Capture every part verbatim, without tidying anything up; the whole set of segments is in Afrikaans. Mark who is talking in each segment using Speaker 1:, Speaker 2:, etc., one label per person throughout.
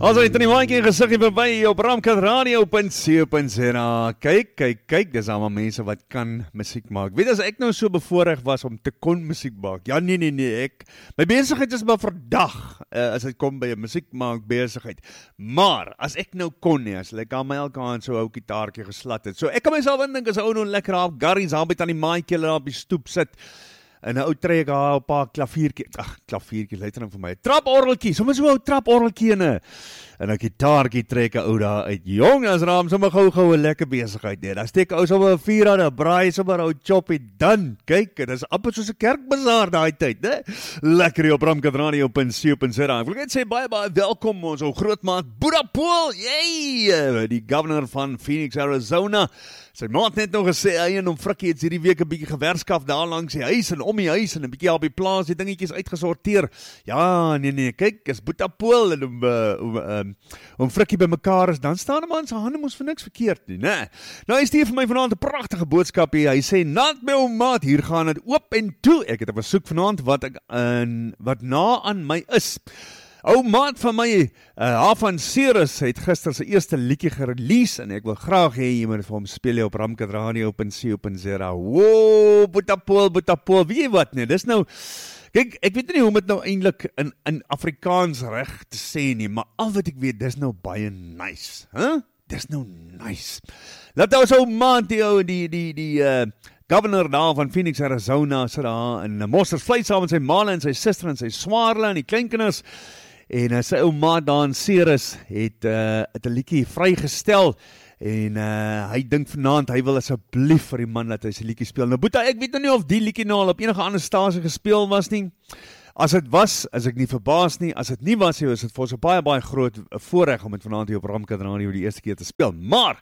Speaker 1: As hy het in die maandjie gesiggie verby op Ramkat Radio punt co punt za. Kyk, kyk, kyk, dis allemaal mense wat kan musiek maak. Weet as ek nou so bevoorreg was om te kon musiek maak. Ja, nee, nee, nee, ek, my besigheid is maar verdag, uh, as het kom by 'n musiek maak besigheid. Maar, as ek nou kon nie, as ek aan my elke aand so ou gitaartjie geslat het. So, ek kan myself indink, as ou nou lekker op garries, aan by aan die maatjie, hulle op die stoep sit, en 'n ou trek haar op haar klaviertjie, ag, klaviertjie, luister nou vir my, traporgeltjie, sommer so 'n ou traporgeltjie in 'n en 'n gitaartjie trek 'n ou daar uit. Jong, as raam sommer gou-gou 'n lekker besigheid net. Dan steek ou sommer 'n vuur aan, 'n braai sommer 'n ou choppie dan. Kyk, dit is amper soos 'n kerkbazaar daai tyd, né? Lekker hier op Ramkat Radio punt co punt za. Ek wil net sê baie baie welkom ons ou grootmaat Boeta Pool. Yay! Die governor van Phoenix, Arizona. Sy maat net nog gesê, hy en hom Frikkie het hierdie week 'n bietjie gewerskaf daar langs die huis en om die huis en 'n bietjie op die plaas, die dingetjies uitgesorteer. Ja, nee nee, kyk, as Boeta Pool en om uh, om um, om Frikkie by mekaar is, dan staan 'n man se hande mos vir niks verkeerd nie, né? Nou hy stuur vir my vanaand 'n pragtige boodskap hier. Hy sê, "Nat my ou maat, hier gaan dit oop en toe. Ek het 'n besoek vanaand wat ek in wat na aan my is." Ou maat van my, uh, Hafan Ceres, het gister sy eerste liedjie gerelease en ek wil graag hê jy moet vir hom speel op Ramkat Radio punt co punt za. Woah, Boeta Pool, Boeta Pool, weet jy wat nie, dis nou, kyk, ek weet nie hoe om dit nou eintlik in, in Afrikaans reg te sê nie, maar al wat ek weet, dis nou baie nice, huh? Dis nou nice. Laat ons ou maat die ou, die, die, die, uh, governor daar van Phoenix, Arizona, sit daar in Mosters vleis saam met sy maale en sy suster en sy swaarle en die kleinkinders. En uh, sy ou maat daar in Ceres het, uh, het 'n liedjie vrygestel en uh, hy dink vanaand, hy wil asseblief vir die man dat hy sy liedjie speel. Nou Boeta, ek weet nou nie of die liedjie nou al op enige ander stasie gespeel was nie. As dit was, as ek nie verbaas nie, as dit nie was, is dit vir ons 'n baie baie groot voorreg om dit vanaand hier op Ramkat Radio die eerste keer te speel. Maar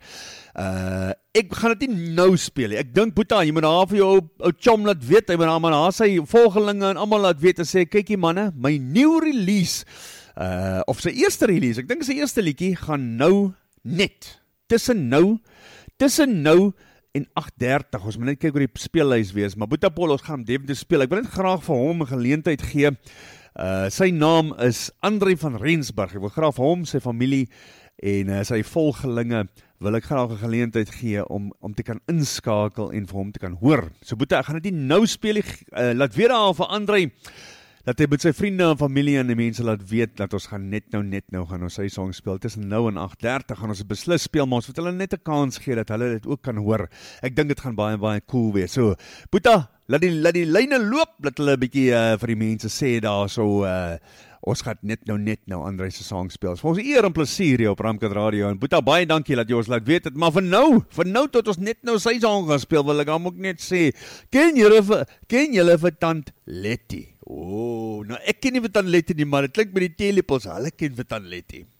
Speaker 1: uh, ek gaan dit nie nou speel nie. Ek dink Boeta, jy moet daar vir jou ou chom laat weet, hy moet daar maar daar sy volgelinge en almal laat weet en sê, kykie manne, my nieuw release Uh, of sy eerste release, ek dink sy eerste liedjie gaan nou net, tussen nou, tussen nou en agt dertig, ons moet net kyk oor die speellys wees, maar Boeta Pool, ons gaan hom definitief speel, ek wil net graag vir hom 'n geleentheid gee, uh, sy naam is André van Rensburg, ek wil graag vir hom, sy familie en uh, sy volgelinge, wil ek graag 'n geleentheid gee om, om te kan inskakel en vir hom te kan hoor. So Boeta, ek gaan dit nie nou speel, uh, laat weer daar vir André, dat hy met sy vriende en familie en die mense laat weet, dat ons gaan net nou, net nou gaan ons sy song speel, tussen nou en agt dertig gaan ons beslis speel, maar ons moet hulle net 'n kans gee, dat hulle dit ook kan hoor. Ek dink dit gaan baie, baie cool wees. So, Boeta, laat die, laat die lyne loop, dat hulle 'n bietjie uh, vir die mense sê daar, so, uh, ons gaan net nou, net nou André se song speel. Vir ons eer en plesier hier op Ramkat Radio, en Boeta, baie dankie dat jy ons laat weet het, maar vir nou, vir nou tot ons net nou sy song gaan speel, wil ek hom ook net sê, ken julle vir, ken julle vir Tant Letty? Oh, nou ek ken nie vir Tant Letty nie, maar dit klink met die teelepels, hulle ken vir Tant Letty.